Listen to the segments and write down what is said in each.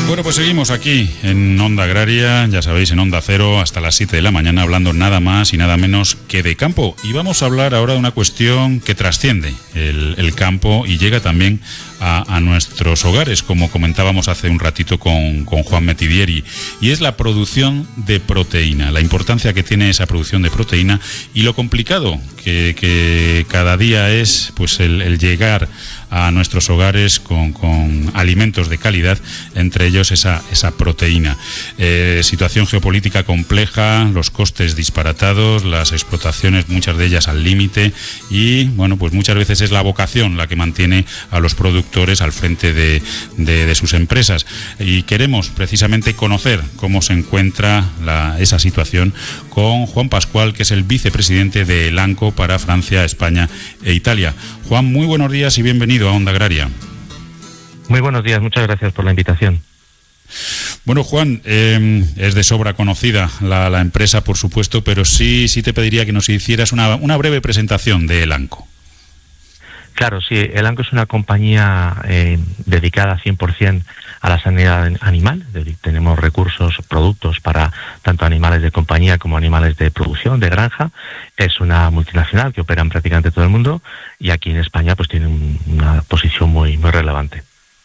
Bueno, pues seguimos aquí en Onda Agraria, ya sabéis, en Onda Cero, hasta las 7 de la mañana, hablando nada más y nada menos que de campo. Y vamos a hablar ahora de una cuestión que trasciende el campo y llega también a nuestros hogares, como comentábamos hace un ratito con Juan Metidieri, y es la producción de proteína, la importancia que tiene esa producción de proteína y lo complicado que cada día es pues el llegar a nuestros hogares con alimentos de calidad, entre ellos esa proteína. Situación geopolítica compleja, los costes disparatados, las explotaciones, muchas de ellas al límite, y bueno, pues muchas veces es la vocación la que mantiene a los productores al frente de sus empresas. Y queremos precisamente conocer cómo se encuentra esa situación con Juan Pascual, que es el vicepresidente de Elanco para Francia, España e Italia. Juan, muy buenos días y bienvenido a Onda Agraria. Muy buenos días, muchas gracias por la invitación. Bueno, Juan, es de sobra conocida la empresa, por supuesto, pero sí te pediría que nos hicieras una breve presentación de Elanco. Claro, sí, Elanco es una compañía dedicada 100% a la sanidad animal. Tenemos recursos, productos para tanto animales de compañía como animales de producción, de granja. Es una multinacional que opera en prácticamente todo el mundo y aquí en España pues tiene una posición muy relevante.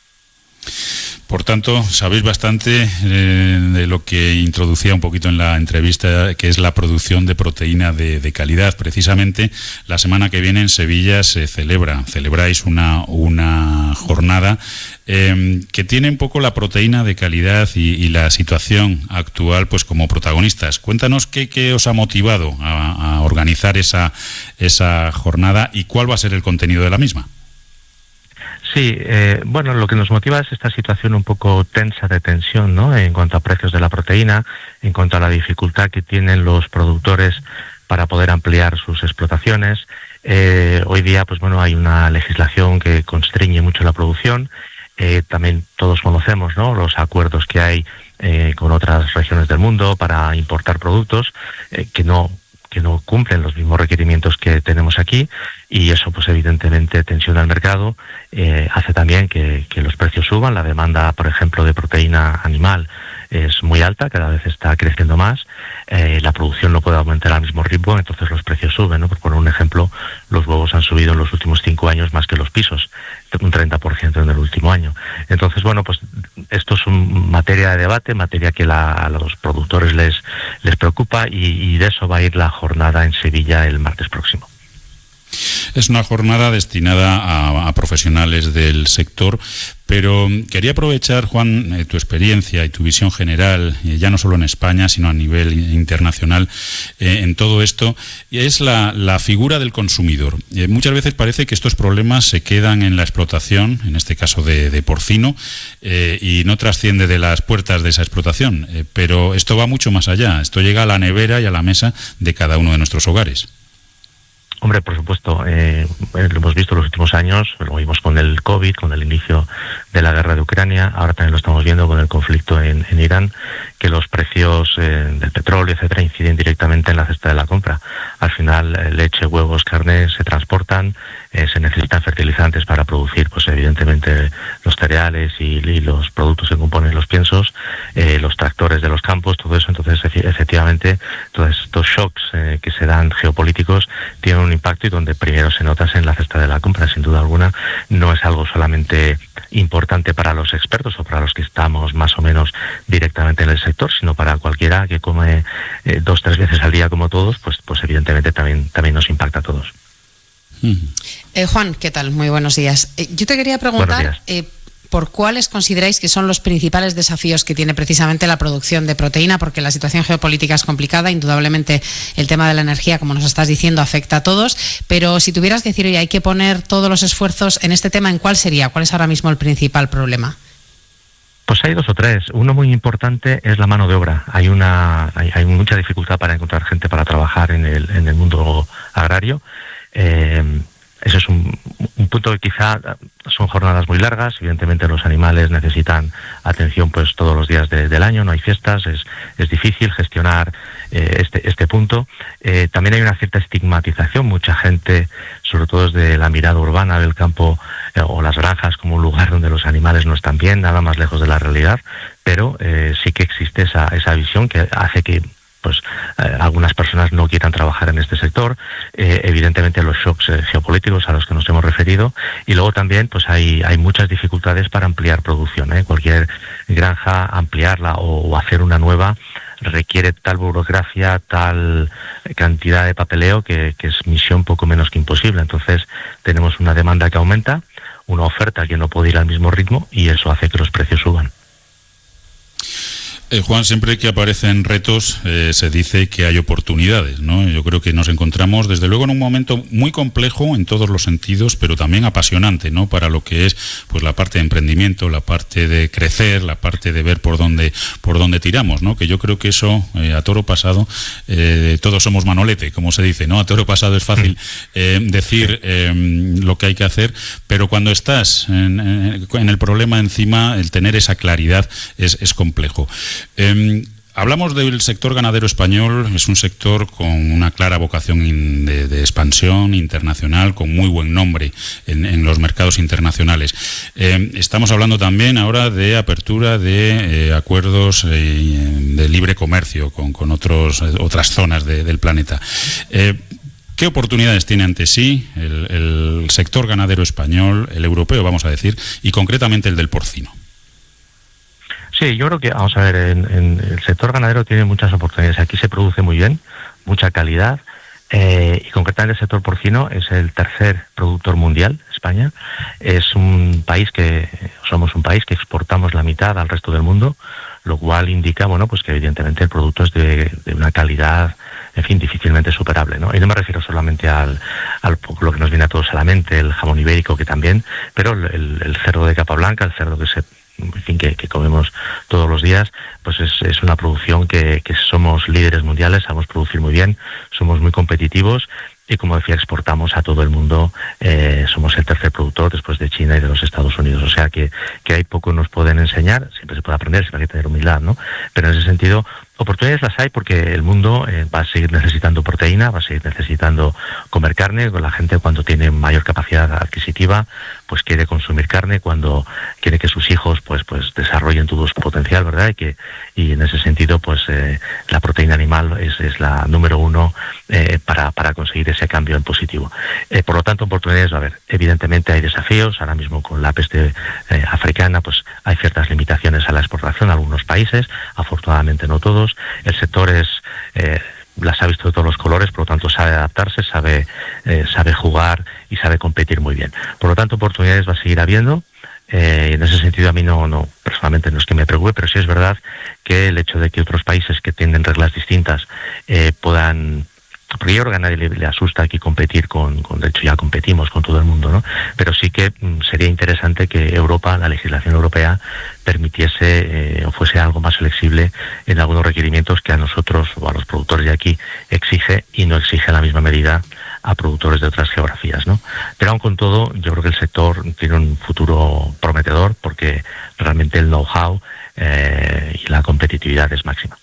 Por tanto, sabéis bastante de lo que introducía un poquito en la entrevista, que es la producción de proteína de calidad. Precisamente, la semana que viene en Sevilla celebráis una jornada que tiene un poco la proteína de calidad y la situación actual pues como protagonistas. Cuéntanos qué os ha motivado a organizar esa jornada y cuál va a ser el contenido de la misma. Sí, bueno, lo que nos motiva es esta situación un poco tensa de tensión, ¿no? En cuanto a precios de la proteína, en cuanto a la dificultad que tienen los productores para poder ampliar sus explotaciones. Hoy día, pues bueno, hay una legislación que constriñe mucho la producción. También todos conocemos, ¿no?, los acuerdos que hay con otras regiones del mundo para importar productos que no cumplen los mismos requerimientos que tenemos aquí, y eso pues evidentemente tensiona el mercado, hace también que los precios suban. La demanda, por ejemplo, de proteína animal es muy alta, cada vez está creciendo más, la producción no puede aumentar al mismo ritmo, entonces los precios suben, ¿no? Por poner un ejemplo, los huevos han subido en los últimos 5 años más que los pisos, un 30% en el último año. Entonces, bueno, pues esto es materia de debate, materia que a los productores les preocupa, y de eso va a ir la jornada en Sevilla el martes próximo. Es una jornada destinada a profesionales del sector, pero quería aprovechar, Juan, tu experiencia y tu visión general, ya no solo en España, sino a nivel internacional, en todo esto, y es la figura del consumidor. Muchas veces parece que estos problemas se quedan en la explotación, en este caso de porcino, y no trasciende de las puertas de esa explotación, pero esto va mucho más allá, esto llega a la nevera y a la mesa de cada uno de nuestros hogares. Hombre, por supuesto, lo hemos visto en los últimos años, lo vimos con el COVID, con el inicio de la guerra de Ucrania, ahora también lo estamos viendo con el conflicto en Irán, que los precios del petróleo, etcétera, inciden directamente en la cesta de la compra. Al final, leche, huevos, carne se transportan, se necesitan fertilizantes para producir, pues evidentemente, los cereales y los productos que componen los piensos, los tractores de los campos, todo eso. Entonces, efectivamente, todos estos shocks que se dan geopolíticos tienen un impacto, y donde primero se nota es en la cesta de la compra, sin duda alguna. No es algo solamente importante para los expertos o para los que estamos más o menos directamente en el sector, sino para cualquiera que come 2-3 veces al día como todos, pues evidentemente también nos impacta a todos. Juan, ¿qué tal? Muy buenos días. Yo te quería preguntar por cuáles consideráis que son los principales desafíos que tiene precisamente la producción de proteína, porque la situación geopolítica es complicada, indudablemente el tema de la energía, como nos estás diciendo, afecta a todos, pero si tuvieras que decir, oye, hay que poner todos los esfuerzos en este tema, ¿en cuál sería? ¿Cuál es ahora mismo el principal problema? Pues hay 2 o 3. Uno muy importante es la mano de obra. Hay mucha dificultad para encontrar gente para trabajar en el mundo agrario. ese es un punto que quizá son jornadas muy largas. Evidentemente los animales necesitan atención pues todos los días del año, no hay fiestas, es difícil gestionar este punto. También hay una cierta estigmatización, mucha gente, sobre todo desde la mirada urbana del campo o las granjas como un lugar donde los animales no están bien, nada más lejos de la realidad, pero sí que existe esa visión que hace que algunas personas no quieran trabajar en este sector. Evidentemente los shocks geopolíticos a los que nos hemos referido, y luego también pues hay muchas dificultades para ampliar producción. Cualquier granja, ampliarla o hacer una nueva, requiere tal burocracia, tal cantidad de papeleo que es misión poco menos que imposible. Entonces tenemos una demanda que aumenta, una oferta que no puede ir al mismo ritmo, y eso hace que los precios suban. Juan, siempre que aparecen retos se dice que hay oportunidades, ¿no? Yo creo que nos encontramos, desde luego, en un momento muy complejo en todos los sentidos, pero también apasionante, ¿no? Para lo que es pues la parte de emprendimiento, la parte de crecer, la parte de ver por dónde tiramos, ¿no? Que yo creo que eso, a toro pasado, todos somos Manolete, como se dice, ¿no? A toro pasado es fácil decir lo que hay que hacer, pero cuando estás en el problema encima, el tener esa claridad es complejo. Hablamos del sector ganadero español, es un sector con una clara vocación de expansión internacional, con muy buen nombre en los mercados internacionales. Estamos hablando también ahora de apertura de acuerdos de libre comercio con otras zonas del planeta. ¿Qué oportunidades tiene ante sí el sector ganadero español, el europeo, vamos a decir, y concretamente el del porcino? Sí, yo creo que, vamos a ver, en el sector ganadero tiene muchas oportunidades. Aquí se produce muy bien, mucha calidad, y concretamente el sector porcino es el tercer productor mundial, España. Somos un país que exportamos la mitad al resto del mundo, lo cual indica, pues que evidentemente el producto es de una calidad, en fin, difícilmente superable, ¿no? Y no me refiero solamente al lo que nos viene a todos a la mente, el jamón ibérico, que también, pero el cerdo de capa blanca, el cerdo que comemos todos los días, pues es una producción que somos líderes mundiales, sabemos producir muy bien, somos muy competitivos y, como decía, exportamos a todo el mundo. Somos el tercer productor después de China y de los Estados Unidos, o sea que hay poco nos pueden enseñar, siempre se puede aprender, siempre hay que tener humildad, ¿no? Pero en ese sentido, oportunidades las hay porque el mundo va a seguir necesitando proteína, va a seguir necesitando comer carne. La gente, cuando tiene mayor capacidad adquisitiva, pues quiere consumir carne, cuando quiere que sus hijos pues desarrollen todo su potencial, ¿verdad? Y en ese sentido, la proteína animal es la número uno para conseguir ese cambio en positivo. Por lo tanto, oportunidades va a haber. Evidentemente hay desafíos. Ahora mismo con la peste africana, pues hay ciertas limitaciones a la exportación a algunos países, afortunadamente no todos. El sector las ha visto de todos los colores, por lo tanto sabe adaptarse, sabe jugar y sabe competir muy bien. Por lo tanto, oportunidades va a seguir habiendo. En ese sentido, a mí personalmente no es que me preocupe, pero sí es verdad que el hecho de que otros países que tienen reglas distintas puedan... Porque yo creo que a nadie le asusta aquí competir de hecho ya competimos con todo el mundo, ¿no? Pero sí que sería interesante que Europa, la legislación europea, permitiese o fuese algo más flexible en algunos requerimientos que a nosotros o a los productores de aquí exige, y no exige en la misma medida a productores de otras geografías, ¿no? Pero aún con todo, yo creo que el sector tiene un futuro prometedor, porque realmente el know-how y la competitividad es máxima.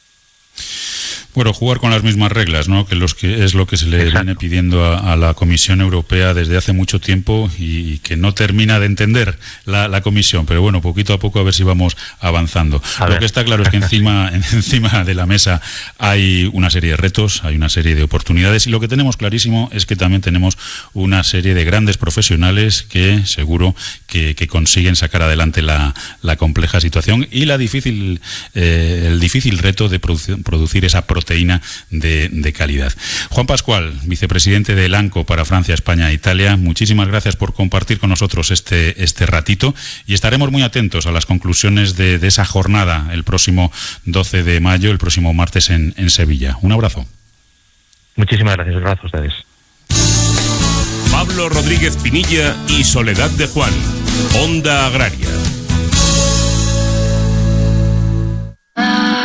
Bueno, jugar con las mismas reglas, ¿no? Que es lo que se le Exacto. viene pidiendo a la Comisión Europea desde hace mucho tiempo, y que no termina de entender la Comisión, pero bueno, poquito a poco a ver si vamos avanzando. Lo que está claro es que encima de la mesa hay una serie de retos, hay una serie de oportunidades, y lo que tenemos clarísimo es que también tenemos una serie de grandes profesionales que seguro que consiguen sacar adelante la compleja situación y el difícil reto de producir esa proteína de calidad. Juan Pascual, vicepresidente de Elanco para Francia, España e Italia, muchísimas gracias por compartir con nosotros este ratito, y estaremos muy atentos a las conclusiones de esa jornada el próximo 12 de mayo, el próximo martes en Sevilla. Un abrazo. Muchísimas gracias. Un abrazo a ustedes. Pablo Rodríguez Pinilla y Soledad de Juan, Onda Agraria.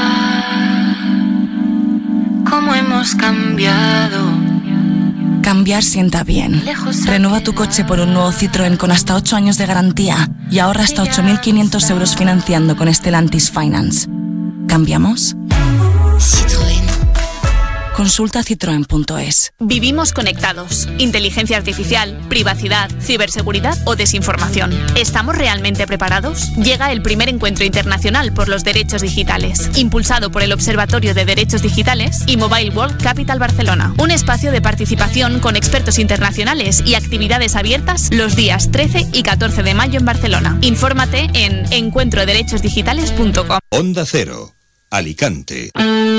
¿Cómo hemos cambiado? Cambiar cambiar sienta bien. Renueva tu coche por un nuevo Citroën con hasta 8 años de garantía y ahorra hasta 8.500 euros financiando con Stellantis Finance. ¿Cambiamos? Citroën. Consulta citroen.es. Vivimos conectados. Inteligencia artificial, privacidad, ciberseguridad o desinformación. ¿Estamos realmente preparados? Llega el primer encuentro internacional por los derechos digitales, impulsado por el Observatorio de Derechos Digitales y Mobile World Capital Barcelona. Un espacio de participación con expertos internacionales y actividades abiertas los días 13 y 14 de mayo en Barcelona. Infórmate en encuentroderechosdigitales.com. Onda Cero, Alicante.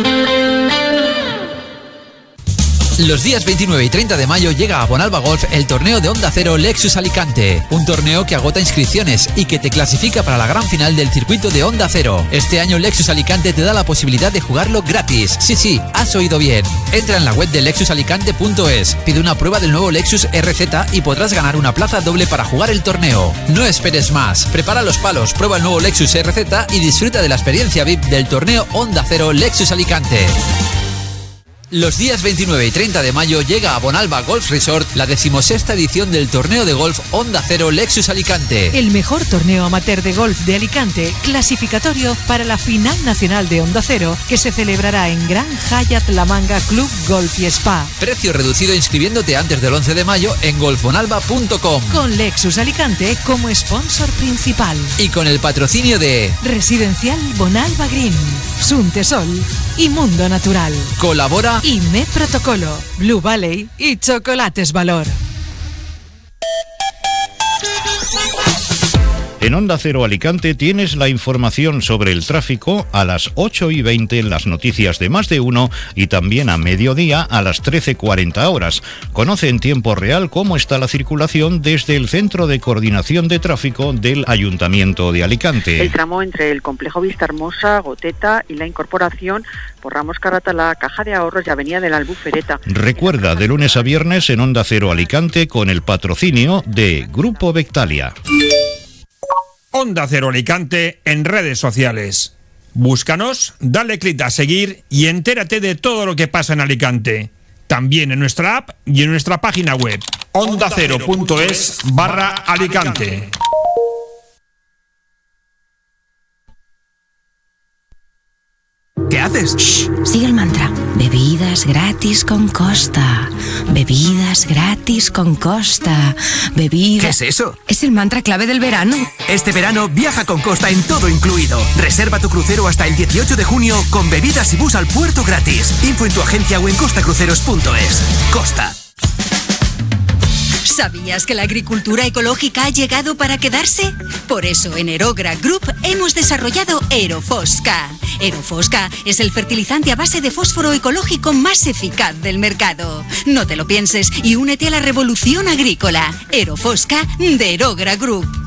Los días 29 y 30 de mayo llega a Bonalba Golf el torneo de Onda Cero Lexus Alicante, un torneo que agota inscripciones y que te clasifica para la gran final del circuito de Onda Cero. Este año Lexus Alicante te da la posibilidad de jugarlo gratis. Sí, has oído bien. Entra en la web de lexusalicante.es, pide una prueba del nuevo Lexus RZ y podrás ganar una plaza doble para jugar el torneo. No esperes más, prepara los palos, prueba el nuevo Lexus RZ y disfruta de la experiencia VIP del torneo Onda Cero Lexus Alicante. Los días 29 y 30 de mayo llega a Bonalba Golf Resort la 16ª edición del torneo de golf Onda Cero Lexus Alicante. El mejor torneo amateur de golf de Alicante, clasificatorio para la final nacional de Onda Cero, que se celebrará en Gran Hyatt La Manga Club Golf y Spa. Precio reducido inscribiéndote antes del 11 de mayo en golfbonalba.com. Con Lexus Alicante como sponsor principal. Y con el patrocinio de Residencial Bonalba Green, Suntesol y Mundo Natural. Colabora IME Protocolo, Blue Valley y Chocolates Valor. En Onda Cero Alicante tienes la información sobre el tráfico a las 8:20 en las noticias de Más de Uno y también a mediodía a las 13:40 horas. Conoce en tiempo real cómo está la circulación desde el Centro de Coordinación de Tráfico del Ayuntamiento de Alicante. El tramo entre el complejo Vista Hermosa, Goteta y la incorporación por Ramos Carratalá, Caja de Ahorros y Avenida de la Albufereta. Recuerda, de lunes a viernes en Onda Cero Alicante con el patrocinio de Grupo Bectalia. Onda Cero Alicante en redes sociales. Búscanos, dale clic a seguir y entérate de todo lo que pasa en Alicante. También en nuestra app y en nuestra página web ondacero.es/Alicante. ¿Qué haces? Shh, sigue el mantra. Bebidas gratis con Costa. Bebidas gratis con Costa. Bebidas... ¿Qué es eso? Es el mantra clave del verano. Este verano viaja con Costa en todo incluido. Reserva tu crucero hasta el 18 de junio con bebidas y bus al puerto gratis. Info en tu agencia o en costacruceros.es. Costa. ¿Sabías que la agricultura ecológica ha llegado para quedarse? Por eso en Aerogra Group hemos desarrollado Aerofosca. Aerofosca es el fertilizante a base de fósforo ecológico más eficaz del mercado. No te lo pienses y únete a la revolución agrícola. Aerofosca de Aerogra Group.